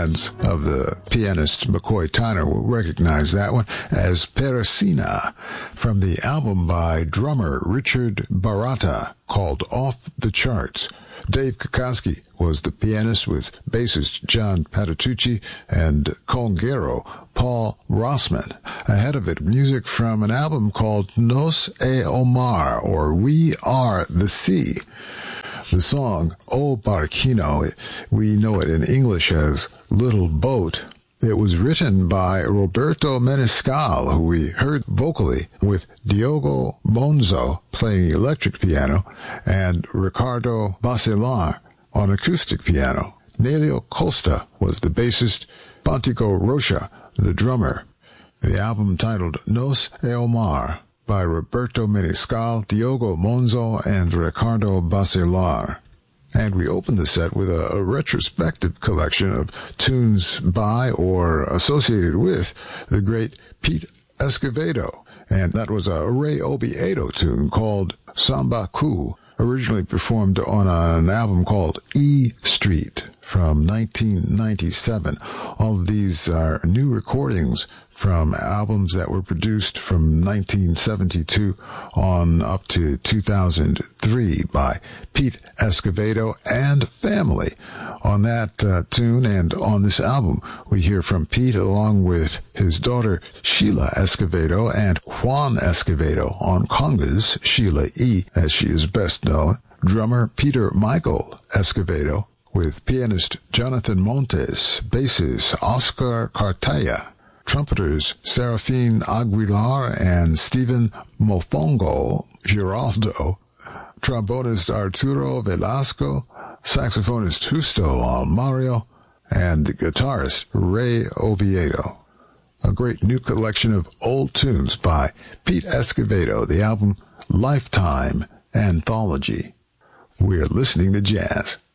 fans of the pianist McCoy Tyner will recognize that one as Peresina from the album by drummer Richard Baratta called Off the Charts. Dave Kukowski was the pianist with bassist John Patitucci and conguero Paul Rossman. Ahead of it, music from an album called Nos e o Mar, or We Are the Sea. The song, O Barquino, we know it in English as Little Boat. It was written by Roberto Menescal, who we heard vocally, with Diogo Monzo playing electric piano and Ricardo Basilar on acoustic piano. Nelio Costa was the bassist, Pontico Rocha the drummer. The album titled Nos e o Mar by Roberto Menescal, Diogo Monzo, and Ricardo Basilar. And we opened the set with a retrospective collection of tunes by or associated with the great Pete Escovedo. And that was a Ray Obiedo tune called Samba Coup, originally performed on an album called E Street from 1997. All of these are new recordings from albums that were produced from 1972 on up to 2003 by Pete Escovedo and family. On that tune and on this album, we hear from Pete along with his daughter Sheila Escovedo and Juan Escovedo on congas, Sheila E, as she is best known, drummer Peter Michael Escovedo, with pianist Jonathan Montes, basses Oscar Cartaya, trumpeters Serafin Aguilar and Stephen Mofongo Giraldo, trombonist Arturo Velasco, saxophonist Justo Almario, and guitarist Ray Obiedo. A great new collection of old tunes by Pete Escovedo, the album Lifetime Anthology. We're listening to jazz.